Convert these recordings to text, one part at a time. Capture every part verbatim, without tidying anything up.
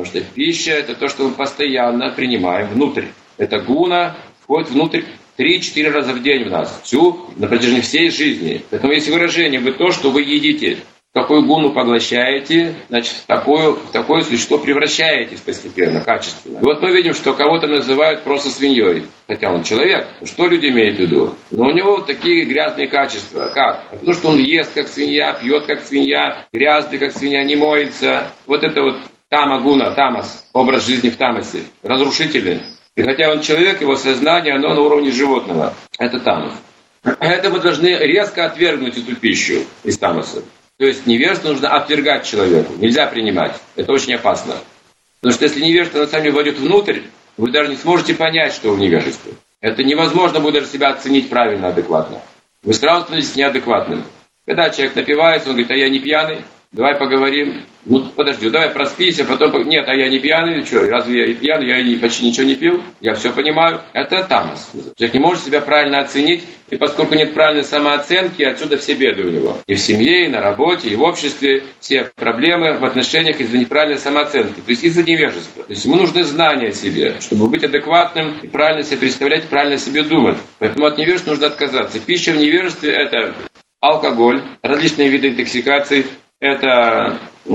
Потому что пища – это то, что мы постоянно принимаем внутрь. Это гуна входит внутрь три-четыре раза в день в нас, всю, на протяжении всей жизни. Поэтому есть выражение, вы то, что вы едите. Какую гуну поглощаете, значит, в такое, в такое существо превращаетесь постепенно, качественно. И вот мы видим, что кого-то называют просто свиньей, хотя он человек. Что люди имеют в виду? Но у него вот такие грязные качества. Как? Потому что он ест как свинья, пьет как свинья, грязный как свинья, не моется. Вот это вот тама-гуна, тамас, образ жизни в тамасе, разрушительный. И хотя он человек, его сознание, оно на уровне животного. Это тамас. Это мы должны резко отвергнуть эту пищу из тамаса. То есть невежество нужно отвергать человеку, нельзя принимать. Это очень опасно. Потому что если невежество на самом деле войдет внутрь, вы даже не сможете понять, что вы в невежестве. Это невозможно будет даже себя оценить правильно, адекватно. Вы сразу становитесь неадекватным. Когда человек напивается, он говорит, а я не пьяный, давай поговорим. Ну, подожди, давай проспись, а потом... Нет, а я не пьяный, что, разве я и пьяный? Я и почти ничего не пил, я все понимаю. Это тамас. Человек не может себя правильно оценить, и поскольку нет правильной самооценки, отсюда все беды у него. И в семье, и на работе, и в обществе. Все проблемы в отношениях из-за неправильной самооценки, то есть из-за невежества. То есть ему нужны знания о себе, чтобы быть адекватным, и правильно себе представлять, правильно себе думать. Поэтому от невежества нужно отказаться. Пища в невежестве – это алкоголь, различные виды интоксикаций, это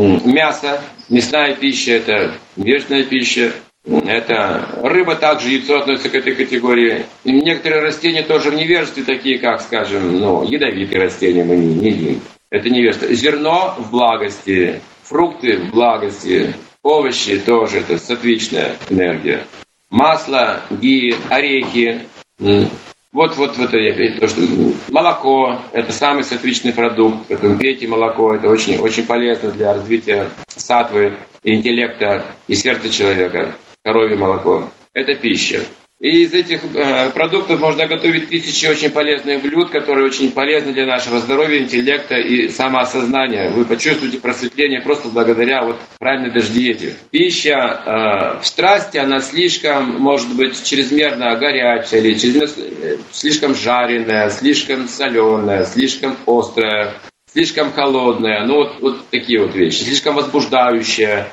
мясо, мясная пища, это невежественная пища, это рыба также, яйцо относится к этой категории. И некоторые растения тоже в невежестве, такие как, скажем, ну, ядовитые растения мы не, не едим. Это невежество. Зерно в благости, фрукты в благости, овощи тоже, это сатвичная энергия. Масло, ги, орехи. Вот, вот, вот это, то, что молоко – это самый сатвичный продукт. Поэтому пейте молоко, это очень, очень полезно для развития сатвы, интеллекта и сердца человека. Коровье молоко – это пища. И из этих э, продуктов можно готовить тысячи очень полезных блюд, которые очень полезны для нашего здоровья, интеллекта и самоосознания. Вы почувствуете просветление просто благодаря вот правильной даже диете. Пища э, в страсти, она слишком, может быть, чрезмерно горячая, или чрезмерно, слишком жареная, слишком соленая, слишком острая, слишком холодная. Ну вот, вот такие вот вещи. Слишком возбуждающая.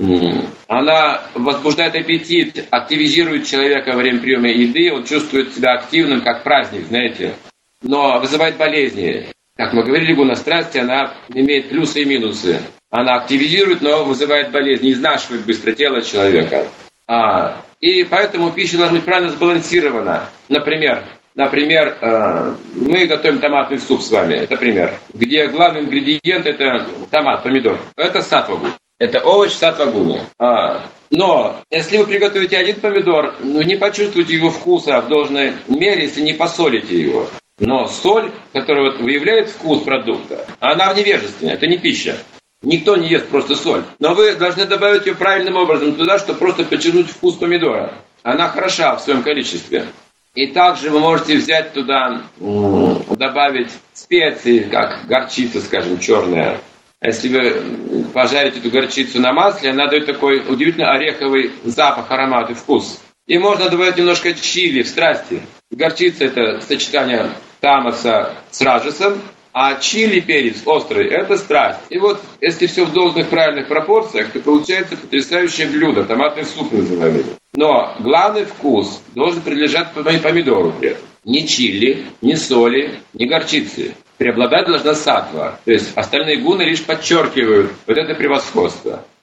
Она возбуждает аппетит, активизирует человека во время приема еды, он чувствует себя активным, как праздник, знаете. Но вызывает болезни. Как мы говорили, гуна страсти, она имеет плюсы и минусы. Она активизирует, но вызывает болезни, изнашивает быстро тело человека. А, и поэтому пища должна быть правильно сбалансирована. Например, например, э, мы готовим томатный суп с вами, это пример, где главный ингредиент это томат, помидор. Это сатва-гуна. Это овощ сатва-гуна. А, но если вы приготовите один помидор, ну, не почувствуете его вкуса в должной мере, если не посолите его. Но соль, которая вот выявляет вкус продукта, она в невежестве, это не пища. Никто не ест просто соль. Но вы должны добавить ее правильным образом туда, чтобы просто подчеркнуть вкус помидора. Она хороша в своем количестве. И также вы можете взять туда, добавить специи, как горчица, скажем, черная. Если вы пожарите эту горчицу на масле, она дает такой удивительно ореховый запах, аромат и вкус. И можно добавить немножко чили в страсти. Горчица – это сочетание тамаса с раджасом, а чили, перец острый – это страсть. И вот, если все в должных правильных пропорциях, то получается потрясающее блюдо, томатный суп называемый. Но главный вкус должен принадлежать помидору при этом. Ни чили, ни соли, ни горчицы. Преобладать должна сатва. То есть остальные гуны лишь подчеркивают вот это превосходство.